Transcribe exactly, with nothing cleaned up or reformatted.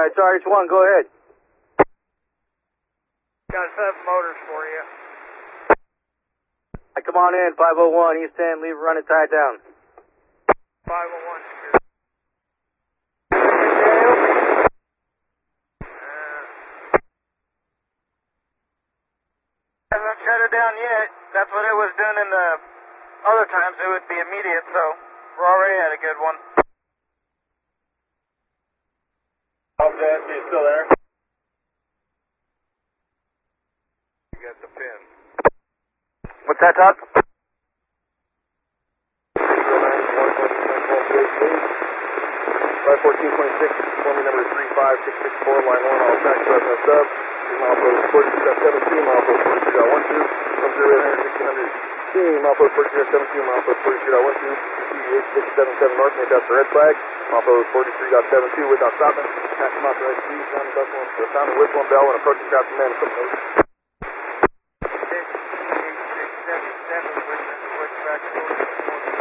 Alright, Sarge one, go ahead. Got seven motors for you. Right, come on in, five oh one, East End, leave running tied down. five oh one, secure. Hasn't shut it down yet. That's what it was doing in the other times. It would be immediate, so we're already at a good one. Okay, you still there? You got the pin. What's that, Todd? five fourteen twenty-six, forming number three five six six four, line one, all tracks up, no sub. Milepost forty-two seventeen, milepost forty-two point one two, from zero to one hundred sixteen hundred sixteen, milepost forty-two seventeen, milepost forty-two point one two, C D H six seven seven north, made that's the red flag, milepost forty-three point seven two, without stopping, passing off the right speed, sound and buffalo, the sound and whistle and bell when approaching traffic man, equipment. six eight six seven seven, switch back to